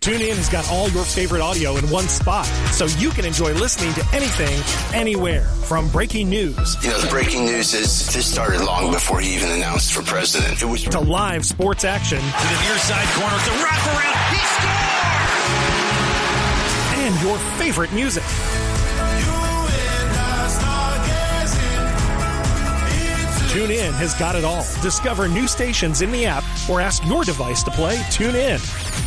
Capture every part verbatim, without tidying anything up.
TuneIn has got all your favorite audio in one spot, so you can enjoy listening to anything, anywhere. From breaking news. You know, the breaking news is this started long before he even announced for president. It was to live sports action. To the near side corner, to wraparound. He scored! And your favorite music. TuneIn has got it all. Discover new stations in the app or ask your device to play TuneIn.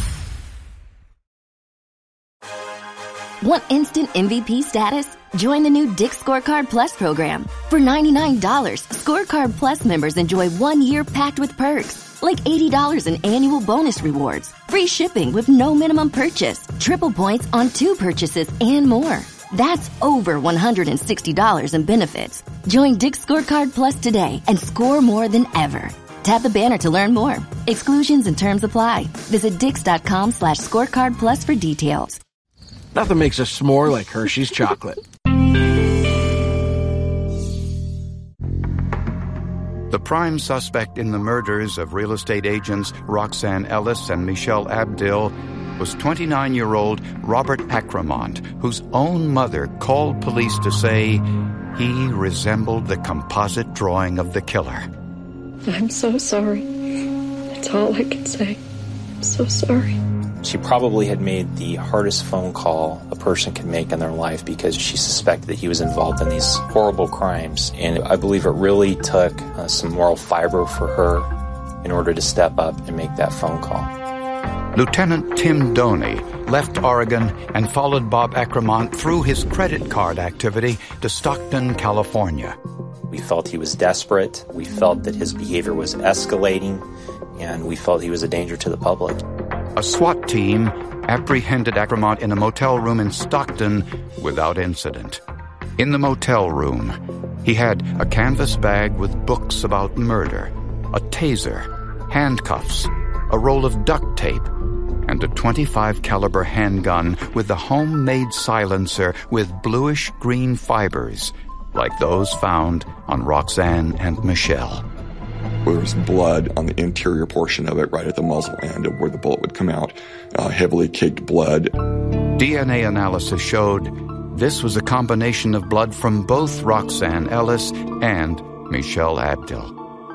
Want instant M V P status? Join the new Dick's Scorecard Plus program. For ninety-nine dollars, Scorecard Plus members enjoy one year packed with perks, like eighty dollars in annual bonus rewards, free shipping with no minimum purchase, triple points on two purchases, and more. That's over one hundred sixty dollars in benefits. Join Dick's Scorecard Plus today and score more than ever. Tap the banner to learn more. Exclusions and terms apply. Visit dix.com slash scorecard plus for details. Nothing makes a s'more like Hershey's chocolate. The prime suspect in the murders of real estate agents Roxanne Ellis and Michelle Abdil was twenty-nine-year-old Robert Acramont, whose own mother called police to say he resembled the composite drawing of the killer. I'm so sorry. That's all I can say. I'm so sorry. She probably had made the hardest phone call a person can make in their life because she suspected that he was involved in these horrible crimes. And I believe it really took uh, some moral fiber for her in order to step up and make that phone call. Lieutenant Tim Doney left Oregon and followed Bob Acramont through his credit card activity to Stockton, California. We felt he was desperate. We felt that his behavior was escalating, and we felt he was a danger to the public. A SWAT team apprehended Acramont in a motel room in Stockton without incident. In the motel room, he had a canvas bag with books about murder, a taser, handcuffs, a roll of duct tape, and a twenty-five caliber handgun with a homemade silencer with bluish-green fibers, like those found on Roxanne and Michelle. There was blood on the interior portion of it, right at the muzzle end of where the bullet would come out, uh, heavily caked blood. D N A analysis showed this was a combination of blood from both Roxanne Ellis and Michelle Abdil.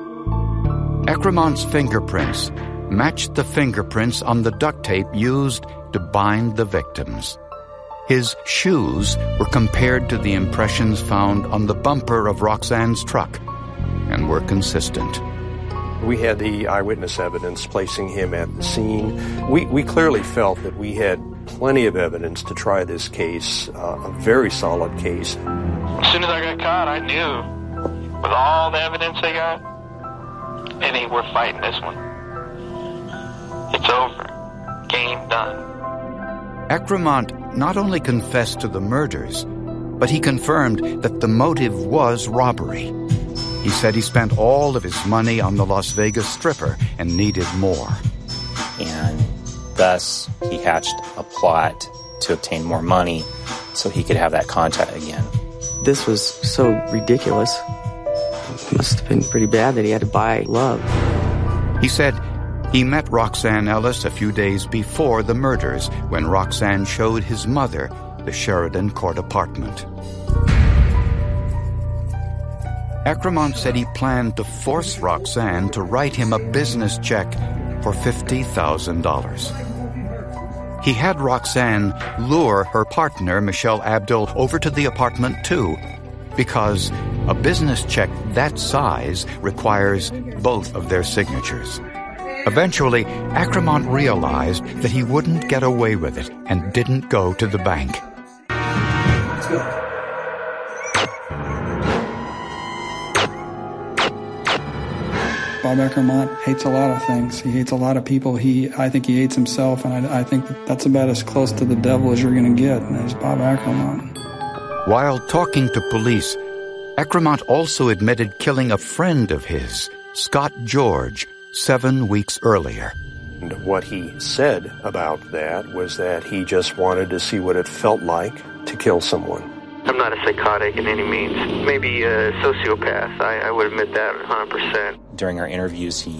Acramont's fingerprints matched the fingerprints on the duct tape used to bind the victims. His shoes were compared to the impressions found on the bumper of Roxanne's truck and were consistent. We had the eyewitness evidence placing him at the scene. We, we clearly felt that we had plenty of evidence to try this case, uh, a very solid case. As soon as I got caught, I knew with all the evidence they got, it ain't worth fighting this one. It's over. Game done. Acramont not only confessed to the murders, but he confirmed that the motive was robbery. He said he spent all of his money on the Las Vegas stripper and needed more. And thus, he hatched a plot to obtain more money so he could have that contact again. This was so ridiculous. It must have been pretty bad that he had to buy love. He said he met Roxanne Ellis a few days before the murders when Roxanne showed his mother the Sheridan Court apartment. Acramont said he planned to force Roxanne to write him a business check for fifty thousand dollars. He had Roxanne lure her partner, Michelle Abdil, over to the apartment too, because a business check that size requires both of their signatures. Eventually, Acramont realized that he wouldn't get away with it and didn't go to the bank. Let's go. Bob Acramont hates a lot of things. He hates a lot of people. He, I think he hates himself, and I, I think that that's about as close to the devil as you're going to get, as Bob Acramont. While talking to police, Acramont also admitted killing a friend of his, Scott George, seven weeks earlier. And what he said about that was that he just wanted to see what it felt like to kill someone. I'm not a psychotic in any means. Maybe a sociopath. I, I would admit that one hundred percent. During our interviews, he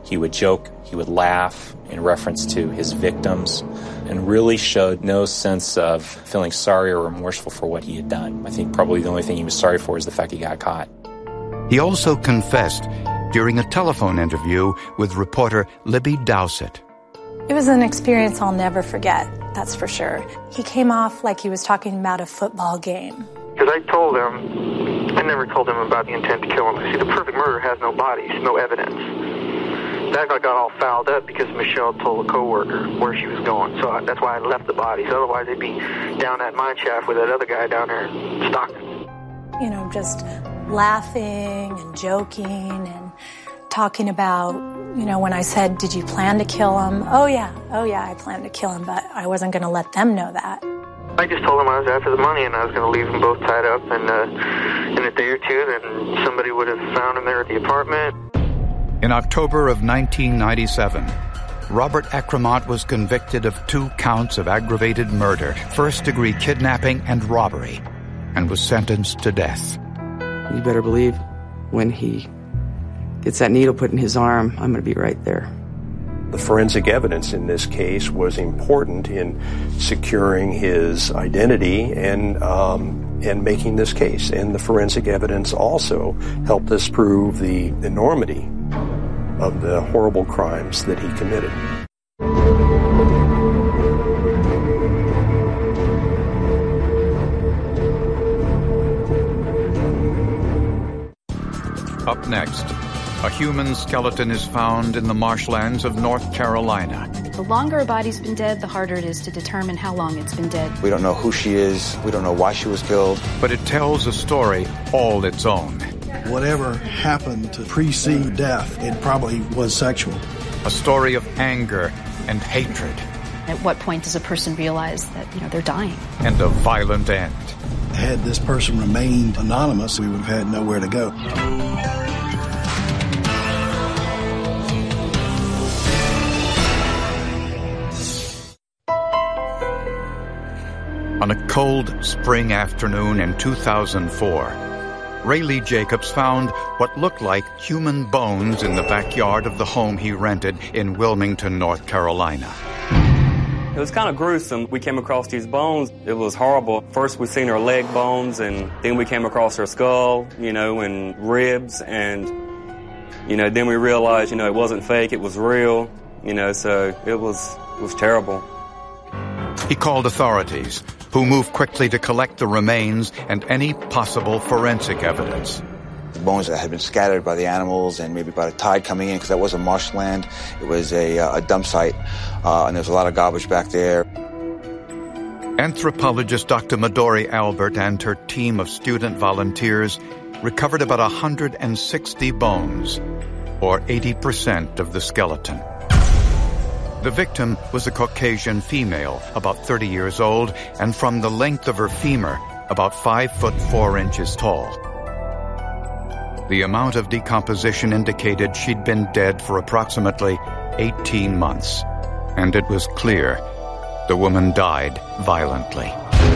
He would joke, he would laugh in reference to his victims, and really showed no sense of feeling sorry or remorseful for what he had done. I think probably the only thing he was sorry for is the fact he got caught. He also confessed during a telephone interview with reporter Libby Dowsett. It was an experience I'll never forget, that's for sure. He came off like he was talking about a football game. Because I told him, I never told him about the intent to kill him. See, the perfect murder has no bodies, no evidence. That got all fouled up because Michelle told a coworker where she was going. So I, that's why I left the bodies. Otherwise, they'd be down that mine shaft with that other guy down there in Stockton. You know, just laughing and joking and talking about, you know, when I said, did you plan to kill him? Oh, yeah. Oh, yeah, I planned to kill him, but I wasn't going to let them know that. I just told him I was after the money and I was going to leave them both tied up. And uh, in a day or two, then somebody would have found him there at the apartment. In October of nineteen ninety-seven, Robert Eckremont was convicted of two counts of aggravated murder, first-degree kidnapping, and robbery, and was sentenced to death. You better believe when he gets that needle put in his arm, I'm going to be right there. The forensic evidence in this case was important in securing his identity and um, and making this case. And the forensic evidence also helped us prove the enormity of the horrible crimes that he committed. Up next, a human skeleton is found in the marshlands of North Carolina. The longer a body's been dead, the harder it is to determine how long it's been dead. We don't know who she is. We don't know why she was killed. But it tells a story all its own. Whatever happened to precede death, it probably was sexual. A story of anger and hatred. At what point does a person realize that, you know, they're dying? And a violent end. Had this person remained anonymous, we would have had nowhere to go. On a cold spring afternoon in two thousand four, Rayleigh Jacobs found what looked like human bones in the backyard of the home he rented in Wilmington, North Carolina. It was kind of gruesome. We came across these bones. It was horrible. First we seen her leg bones, and then we came across her skull, you know, and ribs, and, you know, then we realized, you know, it wasn't fake, it was real, you know, so it was, it was terrible. He called authorities, who moved quickly to collect the remains and any possible forensic evidence. The bones that had been scattered by the animals and maybe by the tide coming in, because that was a marshland. It was a, uh, a dump site, uh, and there was a lot of garbage back there. Anthropologist Doctor Midori Albert and her team of student volunteers recovered about one hundred sixty bones, or eighty percent of the skeleton. The victim was a Caucasian female, about thirty years old, and from the length of her femur, about five foot four inches tall. The amount of decomposition indicated she'd been dead for approximately eighteen months, and it was clear the woman died violently.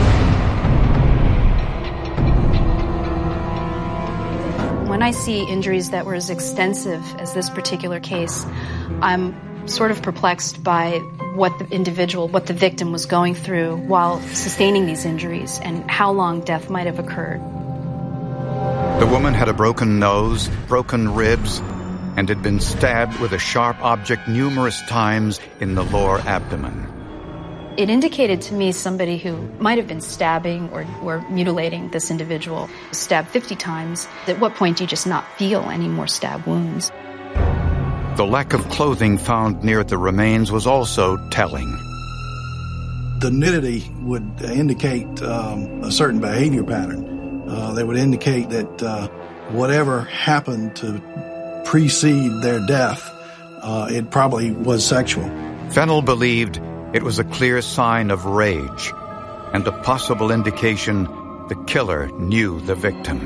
When I see injuries that were as extensive as this particular case, I'm sort of perplexed by what the individual, what the victim was going through while sustaining these injuries and how long death might have occurred. The woman had a broken nose, broken ribs, and had been stabbed with a sharp object numerous times in the lower abdomen. It indicated to me somebody who might have been stabbing or, or mutilating this individual, stabbed fifty times. At what point do you just not feel any more stab wounds? The lack of clothing found near the remains was also telling. The nudity would indicate um, a certain behavior pattern. Uh, they would indicate that uh, whatever happened to precede their death, uh, it probably was sexual. Fennell believed it was a clear sign of rage and a possible indication the killer knew the victim.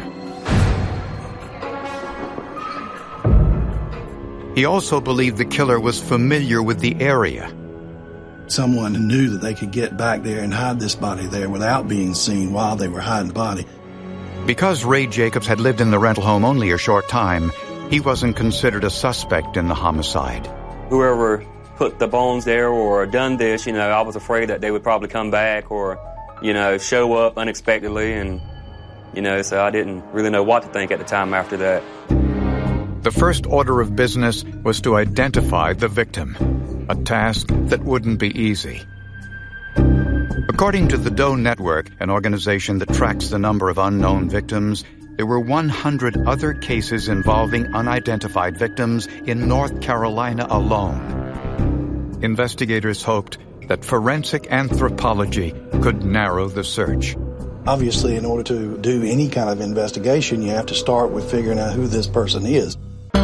He also believed the killer was familiar with the area. Someone knew that they could get back there and hide this body there without being seen while they were hiding the body. Because Ray Jacobs had lived in the rental home only a short time, he wasn't considered a suspect in the homicide. Whoever put the bones there or done this, you know, I was afraid that they would probably come back or, you know, show up unexpectedly, and, you know, so I didn't really know what to think at the time after that. The first order of business was to identify the victim, a task that wouldn't be easy. According to the Doe Network, an organization that tracks the number of unknown victims, there were one hundred other cases involving unidentified victims in North Carolina alone. Investigators hoped that forensic anthropology could narrow the search. Obviously, in order to do any kind of investigation, you have to start with figuring out who this person is.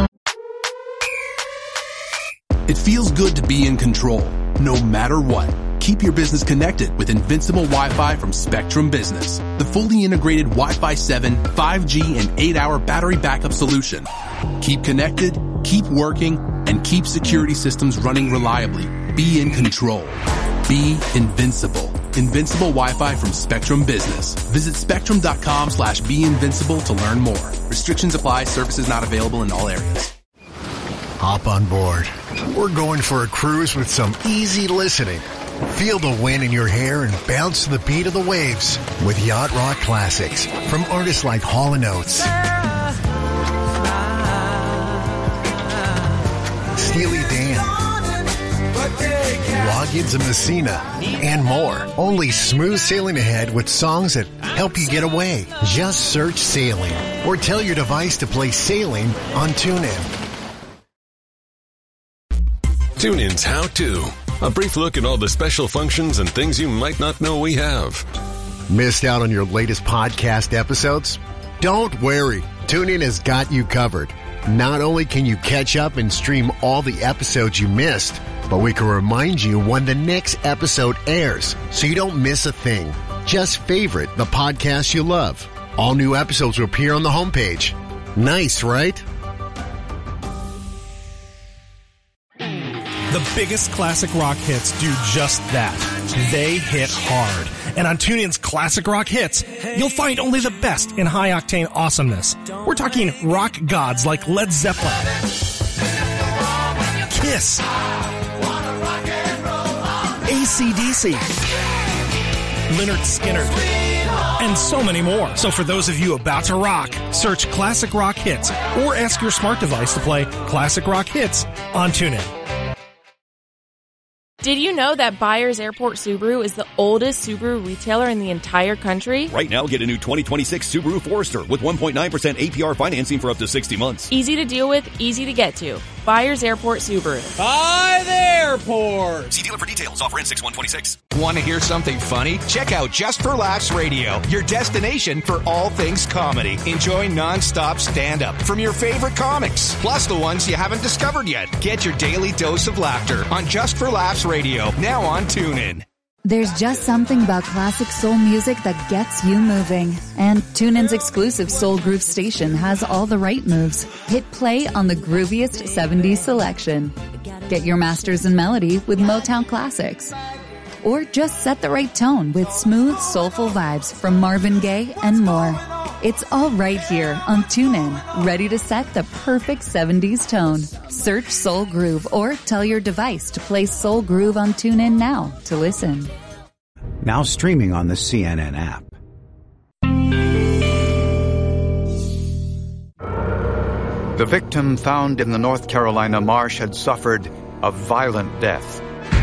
It feels good to be in control, no matter what. Keep your business connected with Invincible Wi-Fi from Spectrum Business, the fully integrated Wi-Fi seven, five G, and eight hour battery backup solution. Keep connected, keep working, and keep security systems running reliably. Be in control. Be invincible. Invincible Wi-Fi from Spectrum Business. Visit spectrum.com slash be invincible to learn more. Restrictions apply. Services not available in all areas. Hop on board. We're going for a cruise with some easy listening. Feel the wind in your hair and bounce to the beat of the waves with Yacht Rock classics from artists like Hall and Oates, Steely Dan, Loggins and Messina, and more. Only smooth sailing ahead with songs that help you get away. Just search Sailing or tell your device to play Sailing on TuneIn. TuneIn's How To. A brief look at all the special functions and things you might not know we have. Missed out on your latest podcast episodes? Don't worry. TuneIn has got you covered. Not only can you catch up and stream all the episodes you missed, but we can remind you when the next episode airs so you don't miss a thing. Just favorite the podcast you love. All new episodes will appear on the homepage. Nice, right? The biggest classic rock hits do just that. They hit hard. And on TuneIn's Classic Rock Hits, you'll find only the best in high-octane awesomeness. We're talking rock gods like Led Zeppelin, Kiss, A C D C, Lynyrd Skynyrd, and so many more. So for those of you about to rock, search Classic Rock Hits or ask your smart device to play Classic Rock Hits on TuneIn. Did you know that Byers Airport Subaru is the oldest Subaru retailer in the entire country? Right now, get a new twenty twenty-six Subaru Forester with one point nine percent A P R financing for up to sixty months. Easy to deal with, easy to get to. Byers Airport Subaru. By the airport. See dealer for details. Offer in six one twenty-six. Want to hear something funny? Check out Just for Laughs Radio, your destination for all things comedy. Enjoy non-stop stand-up from your favorite comics, plus the ones you haven't discovered yet. Get your daily dose of laughter on Just for Laughs Radio, now on TuneIn. There's just something about classic soul music that gets you moving. And TuneIn's exclusive Soul Groove station has all the right moves. Hit play on the grooviest seventies selection. Get your masters in melody with Motown classics. Or just set the right tone with smooth, soulful vibes from Marvin Gaye and more. It's all right here on TuneIn, ready to set the perfect seventies tone. Search Soul Groove or tell your device to play Soul Groove on TuneIn now to listen. Now streaming on the C N N app. The victim found in the North Carolina marsh had suffered a violent death.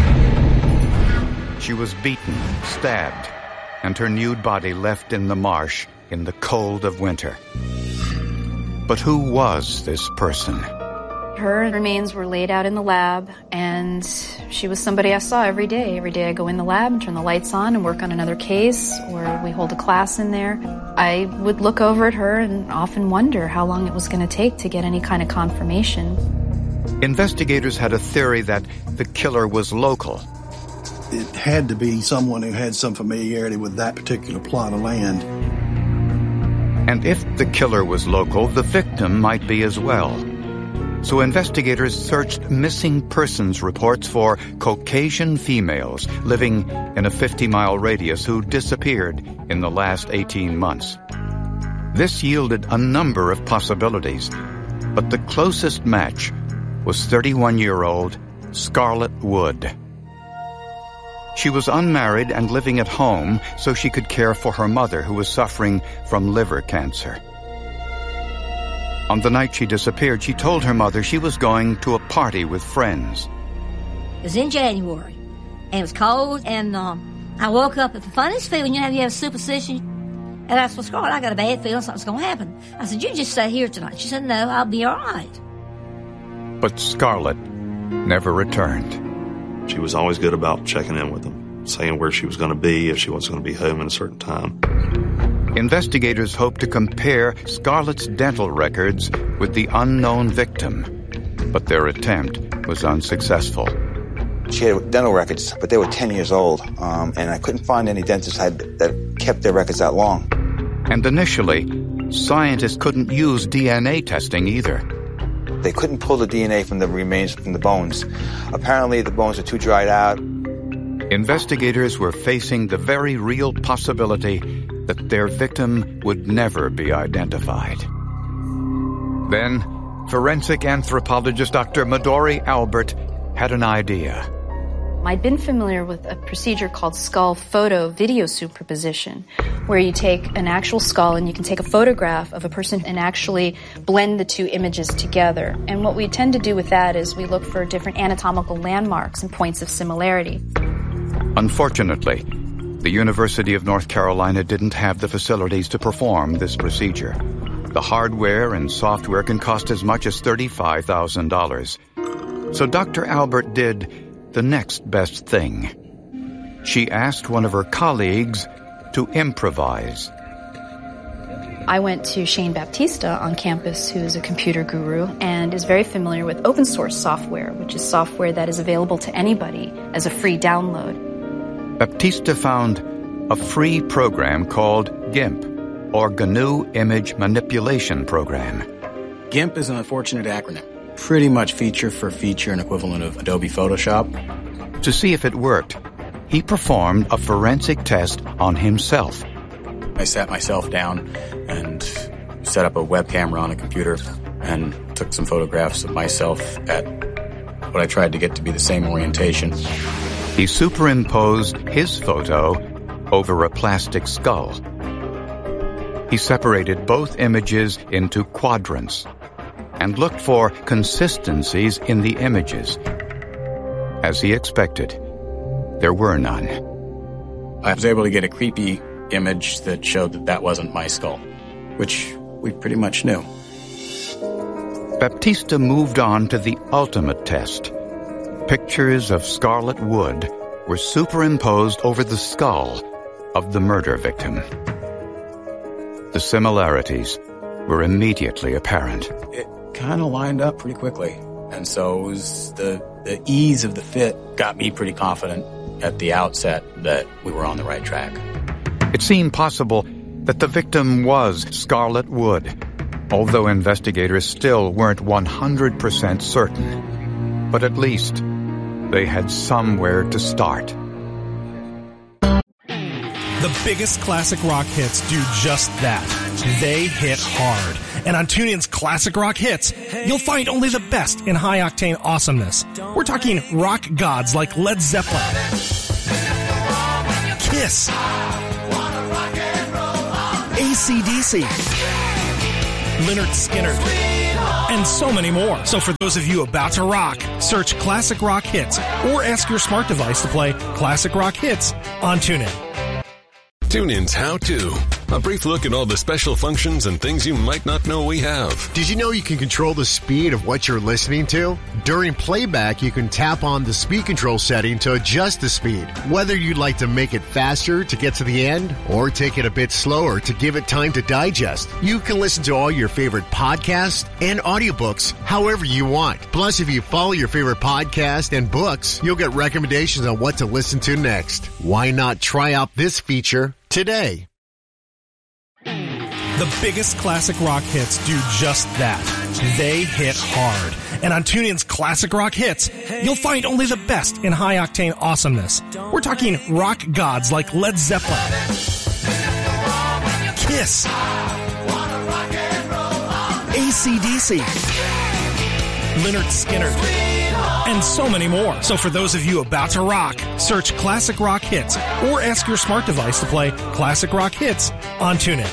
She was beaten, stabbed, and her nude body left in the marsh in the cold of winter. But who was this person? Her remains were laid out in the lab, and she was somebody I saw every day. Every day I go in the lab and turn the lights on and work on another case, or we hold a class in there. I would look over at her and often wonder how long it was going to take to get any kind of confirmation. Investigators had a theory that the killer was local. It had to be someone who had some familiarity with that particular plot of land. And if the killer was local, the victim might be as well. So investigators searched missing persons reports for Caucasian females living in a fifty-mile radius who disappeared in the last eighteen months. This yielded a number of possibilities. But the closest match was thirty-one-year-old Scarlett Wood. She was unmarried and living at home so she could care for her mother, who was suffering from liver cancer. On the night she disappeared, she told her mother she was going to a party with friends. It was in January, and it was cold, and um, I woke up with the funniest feeling. You know, you have a superstition. And I said, well, Scarlett, I got a bad feeling something's going to happen. I said, you just stay here tonight. She said, no, I'll be all right. But Scarlett never returned. She was always good about checking in with them, saying where she was going to be, if she was going to be home at a certain time. Investigators hoped to compare Scarlett's dental records with the unknown victim, but their attempt was unsuccessful. She had dental records, but they were ten years old, um, and I couldn't find any dentists had, that kept their records that long. And initially, scientists couldn't use D N A testing either. They couldn't pull the D N A from the remains from the bones. Apparently, the bones are too dried out. Investigators were facing the very real possibility that their victim would never be identified. Then, forensic anthropologist Doctor Midori Albert had an idea. I'd been familiar with a procedure called skull photo video superposition, where you take an actual skull and you can take a photograph of a person and actually blend the two images together. And what we tend to do with that is we look for different anatomical landmarks and points of similarity. Unfortunately, the University of North Carolina didn't have the facilities to perform this procedure. The hardware and software can cost as much as thirty-five thousand dollars. So Doctor Albert did the next best thing. She asked one of her colleagues to improvise. I went to Shane Baptista on campus, who is a computer guru and is very familiar with open source software, which is software that is available to anybody as a free download. Baptista found a free program called GIMP, or G N U Image Manipulation Program. GIMP is an unfortunate acronym. Pretty much feature for feature and equivalent of Adobe Photoshop. To see if it worked, he performed a forensic test on himself. I sat myself down and set up a web camera on a computer and took some photographs of myself at what I tried to get to be the same orientation. He superimposed his photo over a plastic skull. He separated both images into quadrants and looked for consistencies in the images. As he expected, there were none. I was able to get a creepy image that showed that that wasn't my skull, which we pretty much knew. Baptista moved on to the ultimate test. Pictures of Scarlett Wood were superimposed over the skull of the murder victim. The similarities were immediately apparent. It kind of lined up pretty quickly, and so it was the, the ease of the fit got me pretty confident at the outset that we were on the right track. It seemed possible that the victim was Scarlett Wood, although investigators still weren't one hundred percent certain. But at least they had somewhere to start. The biggest classic rock hits do just that. They hit hard. And on TuneIn's Classic Rock Hits, you'll find only the best in high-octane awesomeness. We're talking rock gods like Led Zeppelin, Kiss, A C D C, Lynyrd Skynyrd, and so many more. So for those of you about to rock, search Classic Rock Hits or ask your smart device to play Classic Rock Hits on TuneIn. TuneIn's How To. A brief look at all the special functions and things you might not know we have. Did you know you can control the speed of what you're listening to? During playback, you can tap on the speed control setting to adjust the speed. Whether you'd like to make it faster to get to the end or take it a bit slower to give it time to digest, you can listen to all your favorite podcasts and audiobooks however you want. Plus, if you follow your favorite podcast and books, you'll get recommendations on what to listen to next. Why not try out this feature today? The biggest classic rock hits do just that. They hit hard. And on TuneIn's Classic Rock Hits, you'll find only the best in high-octane awesomeness. We're talking rock gods like Led Zeppelin, Kiss, A A C D C, Lynyrd Skynyrd, and so many more. So for those of you about to rock, search Classic Rock Hits or ask your smart device to play Classic Rock Hits on TuneIn.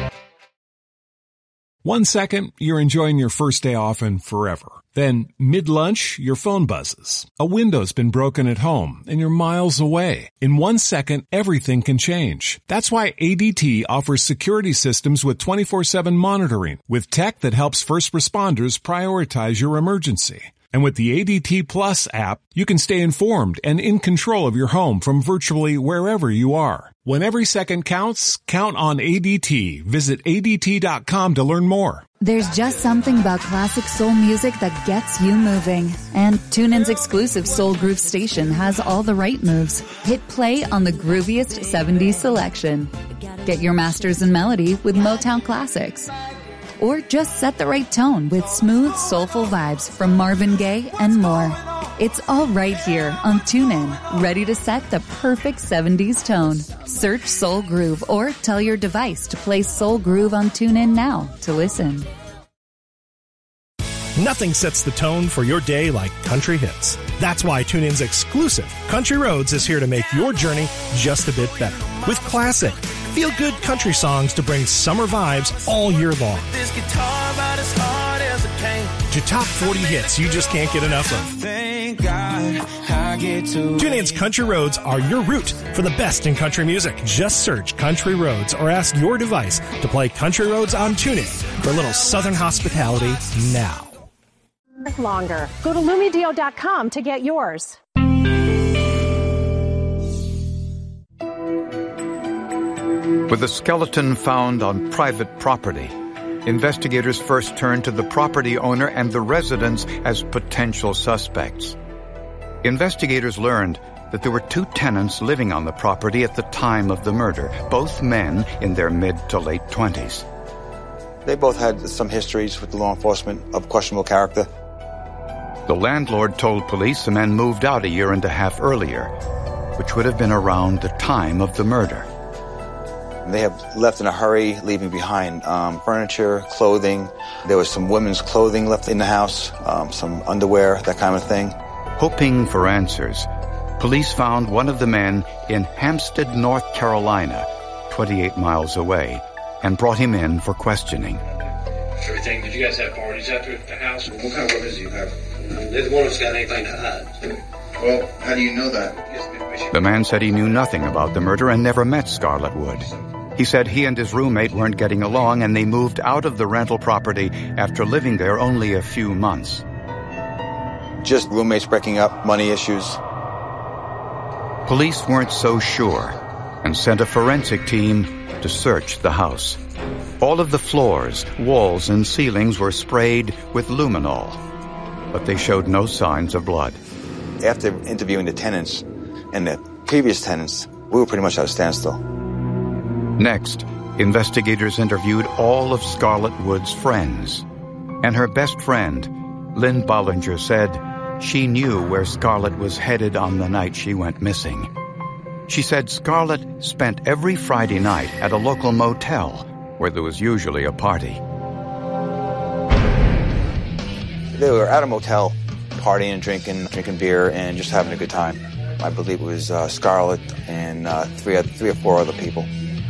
One second, you're enjoying your first day off and forever. Then, mid-lunch, your phone buzzes. A window's been broken at home, and you're miles away. In one second, everything can change. That's why A D T offers security systems with twenty-four seven monitoring, with tech that helps first responders prioritize your emergency. And with the A D T Plus app, you can stay informed and in control of your home from virtually wherever you are. When every second counts, count on A D T. Visit A D T dot com to learn more. There's just something about classic soul music that gets you moving. And TuneIn's exclusive Soul Groove station has all the right moves. Hit play on the grooviest seventies selection. Get your masters in melody with Motown classics. Or just set the right tone with smooth, soulful vibes from Marvin Gaye and more. It's all right here on TuneIn, ready to set the perfect seventies tone. Search Soul Groove or tell your device to play Soul Groove on TuneIn now to listen. Nothing sets the tone for your day like country hits. That's why TuneIn's exclusive Country Roads is here to make your journey just a bit better. With classic, feel-good country songs to bring summer vibes all year long. This guitar about as hard as a cane. To top forty hits you just can't get enough of. Thank God I get to TuneIn's Country Roads are your route for the best in country music. Just search Country Roads or ask your device to play Country Roads on TuneIn for a little Southern hospitality now. Longer. Go to Lumidio dot com to get yours. With a skeleton found on private property, investigators first turned to the property owner and the residents as potential suspects. Investigators learned that there were two tenants living on the property at the time of the murder, both men in their mid to late twenties. They both had some histories with the law enforcement of questionable character. The landlord told police the men moved out a year and a half earlier, which would have been around the time of the murder. They have left in a hurry, leaving behind um, furniture, clothing. There was some women's clothing left in the house, um, some underwear, that kind of thing. Hoping for answers, police found one of the men in Hampstead, North Carolina, twenty-eight miles away, and brought him in for questioning. Everything. Did you guys have parties out there at the house? What kind of work is you have? Neither one of us got anything to hide. Well, how do you know that? The man said he knew nothing about the murder and never met Scarlett Wood. He said he and his roommate weren't getting along and they moved out of the rental property after living there only a few months. Just roommates breaking up, money issues. Police weren't so sure and sent a forensic team to search the house. All of the floors, walls, and ceilings were sprayed with luminol, but they showed no signs of blood. After interviewing the tenants and the previous tenants, we were pretty much at a standstill. Next, investigators interviewed all of Scarlett Wood's friends. And her best friend, Lynn Bollinger, said she knew where Scarlett was headed on the night she went missing. She said Scarlett spent every Friday night at a local motel where there was usually a party. They were at a motel, partying and drinking, drinking beer, and just having a good time. I believe it was uh, Scarlett and uh, three, three or four other people.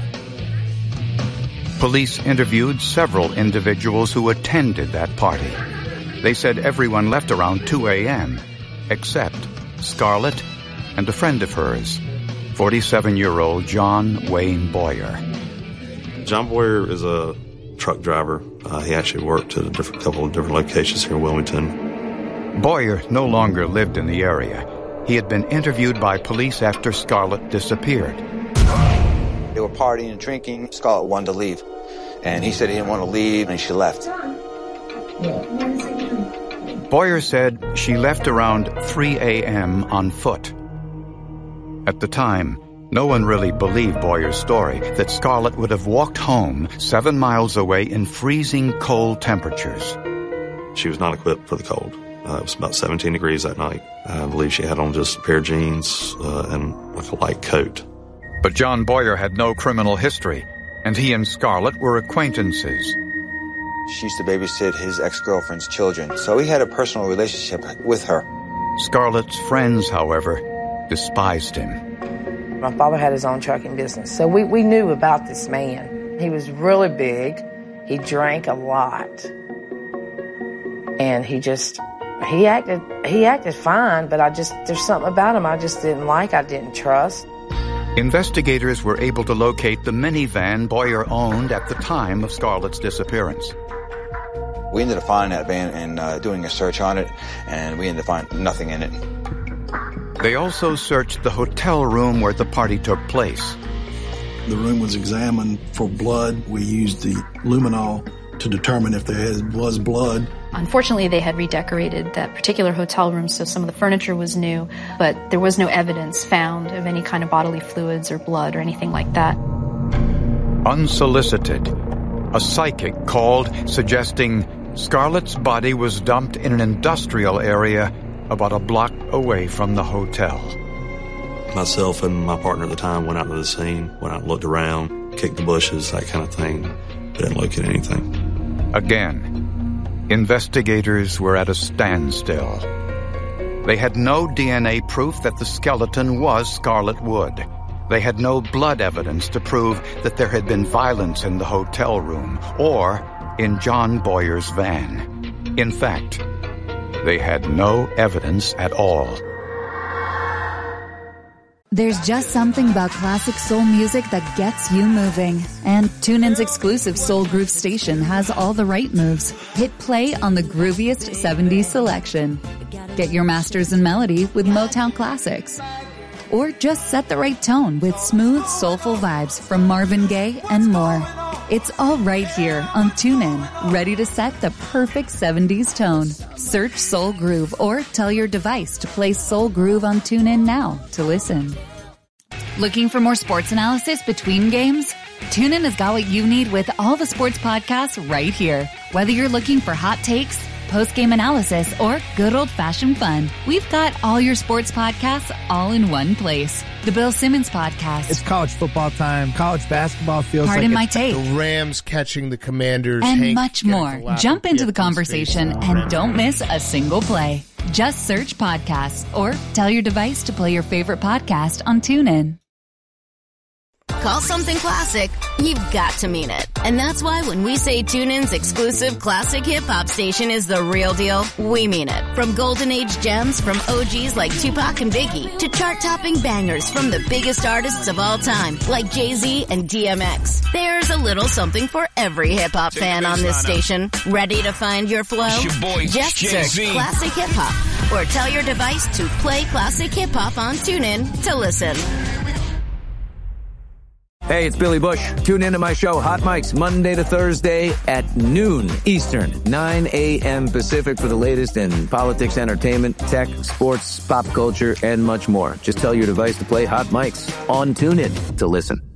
Police interviewed several individuals who attended that party. They said everyone left around two a.m., except Scarlett and a friend of hers, forty-seven-year-old John Wayne Boyer. John Boyer is a truck driver. Uh, he actually worked at a different, couple of different locations here in Wilmington. Boyer no longer lived in the area. He had been interviewed by police after Scarlett disappeared. They were partying and drinking. Scarlett wanted to leave, and he said he didn't want to leave, and she left. Boyer said she left around three a.m. on foot. At the time, no one really believed Boyer's story that Scarlett would have walked home seven miles away in freezing cold temperatures. She was not equipped for the cold. Uh, it was about seventeen degrees that night. I believe she had on just a pair of jeans uh, and like a light coat. But John Boyer had no criminal history, and he and Scarlett were acquaintances. She used to babysit his ex-girlfriend's children, so he had a personal relationship with her. Scarlett's friends, however, despised him. My father had his own trucking business, so we, we knew about this man. He was really big. He drank a lot. And he just, he acted, he acted fine, but I just, there's something about him I just didn't like, I didn't trust. Investigators were able to locate the minivan Boyer owned at the time of Scarlett's disappearance. We ended up finding that van and uh, doing a search on it, and we ended up finding nothing in it. They also searched the hotel room where the party took place. The room was examined for blood. We used the luminol to determine if there was blood. Unfortunately, they had redecorated that particular hotel room, so some of the furniture was new, but there was no evidence found of any kind of bodily fluids or blood or anything like that. Unsolicited, a psychic called suggesting Scarlett's body was dumped in an industrial area about a block away from the hotel. Myself and my partner at the time went out to the scene, went out and looked around, kicked the bushes, that kind of thing. We didn't look at anything. Again, investigators were at a standstill. They had no D N A proof that the skeleton was Scarlett Wood. They had no blood evidence to prove that there had been violence in the hotel room or in John Boyer's van. In fact, they had no evidence at all. There's just something about classic soul music that gets you moving. And TuneIn's exclusive Soul Groove station has all the right moves. Hit play on the grooviest seventies selection. Get your masters in melody with Motown classics. Or just set the right tone with smooth, soulful vibes from Marvin Gaye and more. It's all right here on TuneIn, ready to set the perfect seventies tone. Search Soul Groove or tell your device to play Soul Groove on TuneIn now to listen. Looking for more sports analysis between games? TuneIn has got what you need with all the sports podcasts right here. Whether you're looking for hot takes, post-game analysis, or good old-fashioned fun, we've got all your sports podcasts all in one place. The Bill Simmons Podcast. It's college football time. College basketball feels Pardon like my it's take. the Rams catching the Commanders. And Hank much more. Jump into the conversation and don't miss a single play. Just search podcasts or tell your device to play your favorite podcast on TuneIn. Call something classic, you've got to mean it. And that's why when we say TuneIn's exclusive classic hip-hop station is the real deal, we mean it. From golden age gems from O Gs like Tupac and Biggie to chart-topping bangers from the biggest artists of all time like Jay-Z and D M X. There's a little something for every hip-hop fan on this station. Ready to find your flow? Your boy, Just Jay-Z. search classic hip-hop or tell your device to play classic hip-hop on TuneIn to listen. Hey, it's Billy Bush. Tune in to my show, Hot Mics, Monday to Thursday at noon Eastern, nine a.m. Pacific for the latest in politics, entertainment, tech, sports, pop culture, and much more. Just tell your device to play Hot Mics on TuneIn to listen.